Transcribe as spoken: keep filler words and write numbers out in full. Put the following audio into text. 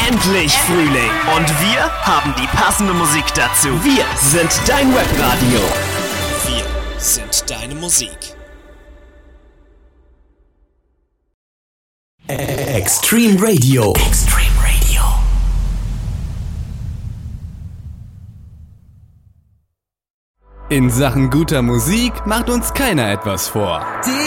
Endlich Frühling und wir haben die passende Musik dazu. Wir sind dein Webradio. Wir sind deine Musik. Extreme Radio. Extreme Radio. In Sachen guter Musik macht uns keiner etwas vor.